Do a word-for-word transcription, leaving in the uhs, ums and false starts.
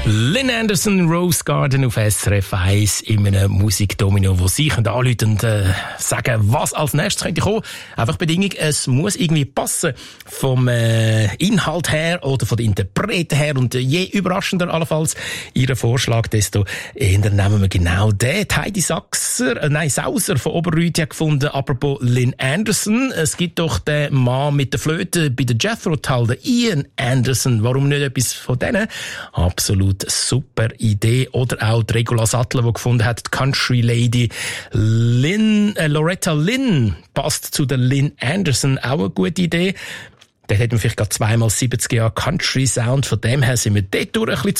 Lynn Anderson, Rose Garden auf S R F eins in einem Musikdomino, wo Sie anrufen und äh, sagen, was als nächstes könnte kommen. Einfach Bedingung, es muss irgendwie passen vom äh, Inhalt her oder von den Interpreten her und äh, je überraschender allenfalls Ihren Vorschlag, desto eher nehmen wir genau den. Die Heidi Sachser, äh, nein, Sauser von Oberrüthi hat gefunden, apropos Lynn Anderson, es gibt doch den Mann mit der Flöte bei der Jethro Tull, der Ian Anderson, warum nicht etwas von denen? Absolut super Idee. Oder auch die Regula Sattler, die gefunden hat, die Country Lady Lynn, äh, Loretta Lynn passt zu der Lynn Anderson, auch eine gute Idee. Dort hätten wir vielleicht gerade zweimal siebzig Jahre Country Sound, von dem her sind wir dort durch ein bisschen